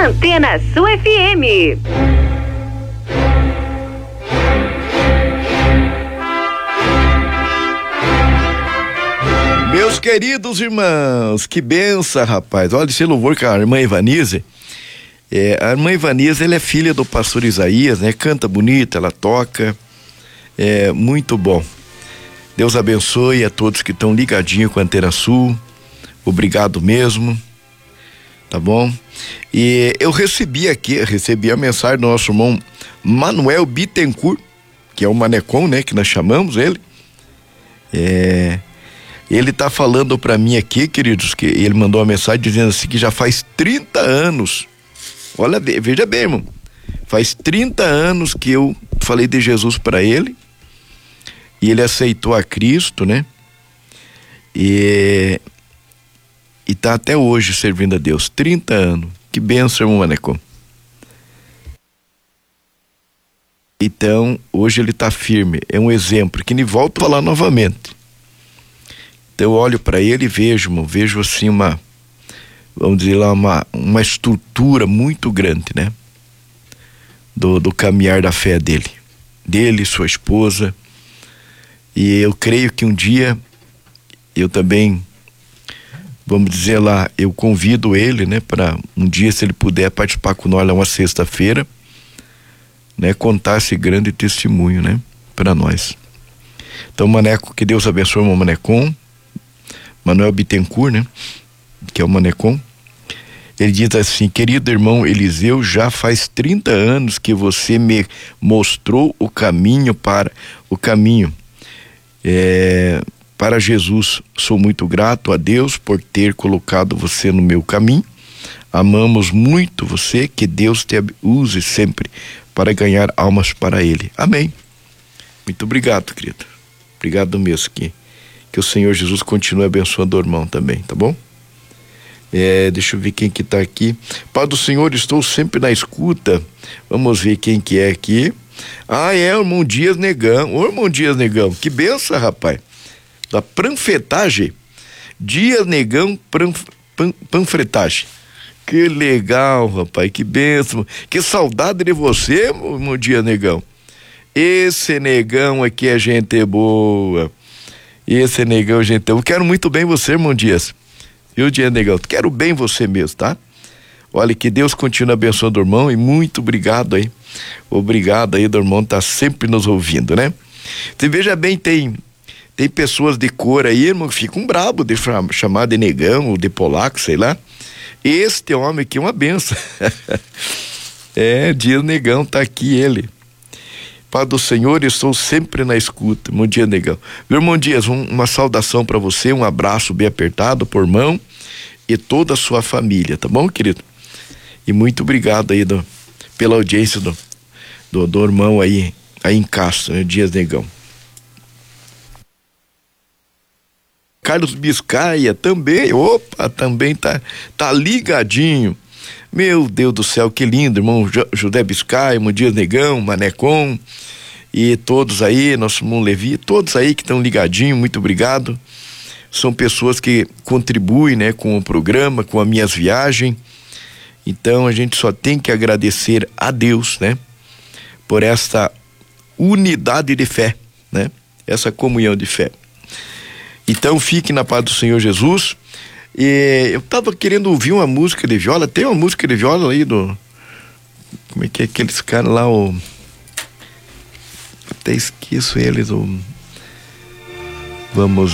Antena Sul FM. Meus queridos irmãos, que benção, rapaz. Olha esse louvor com a irmã Ivanise. A irmã Ivanise, ela é filha do pastor Isaías, né? Canta bonita, ela toca. É muito bom. Deus abençoe a todos que estão ligadinhos com a Antena Sul. Obrigado mesmo. Tá bom? E eu recebi a mensagem do nosso irmão Manuel Bittencourt, que é o Manecon, né? Que nós chamamos ele. Ele tá falando pra mim aqui, queridos, que ele mandou uma mensagem dizendo assim que já faz 30 anos. Olha, veja bem, irmão. Faz 30 anos que eu falei de Jesus pra ele. E ele aceitou a Cristo, né? E tá até hoje servindo a Deus. 30 anos. Que bênção, irmão Manecon. Então, hoje ele tá firme. É um exemplo que me volto a falar novamente. Então eu olho para ele e vejo assim vamos dizer lá, uma estrutura muito grande, né? Do caminhar da fé dele e sua esposa. E eu creio que um dia eu também, vamos dizer lá, eu convido ele, né? Para um dia, se ele puder participar com nós lá uma sexta-feira, né? Contar esse grande testemunho, né? Para nós. Então, Maneco, que Deus abençoe o irmão Manecon. Manuel Bittencourt, né? Que é o Manecon. Ele diz assim: querido irmão Eliseu, já faz 30 anos que você me mostrou o caminho para Jesus. Sou muito grato a Deus por ter colocado você no meu caminho. Amamos muito você, que Deus te use sempre para ganhar almas para Ele. Amém. Muito obrigado, querido. Obrigado mesmo, que o Senhor Jesus continue abençoando o irmão também, tá bom? Deixa eu ver quem que tá aqui. Pai do Senhor, estou sempre na escuta. Vamos ver quem que é aqui. O irmão Dias Negão. Ô, irmão Dias Negão, que benção, rapaz. Da Panfretagem. Dias Negão Panfretagem. Que legal, rapaz, que benção. Que saudade de você, irmão Dias Negão. Esse negão aqui é gente boa. Esse negão, gente, eu quero muito bem você, irmão Dias. Viu, Dias Negão? Quero bem você mesmo, tá? Olha, que Deus continue abençoando o irmão e muito obrigado aí. Obrigado aí do irmão tá sempre nos ouvindo, né? Você veja bem, tem pessoas de cor aí, irmão, que ficam bravos de chamar de negão ou de polaco, sei lá. Este homem aqui é uma benção. Dias Negão, tá aqui ele. Pai do Senhor, estou sempre na escuta. Bom dia, Negão. Meu irmão Dias, uma saudação para você, um abraço bem apertado por mão e toda a sua família, tá bom, querido? E muito obrigado aí pela audiência do irmão aí em Castro, né? Dias Negão. Carlos Biscaia também, também tá ligadinho. Meu Deus do céu, que lindo, irmão José Biscaia, irmão Dias Negão, Manecon e todos aí, nosso irmão Levi, todos aí que estão ligadinhos, muito obrigado. São pessoas que contribuem, né, com o programa, com as minhas viagens. Então a gente só tem que agradecer a Deus, né, por esta unidade de fé, né, essa comunhão de fé. Então fique na paz do Senhor Jesus. Eu tava querendo ouvir uma música de viola. Tem uma música de viola aí como é que é aqueles caras lá, até esqueço eles, vamos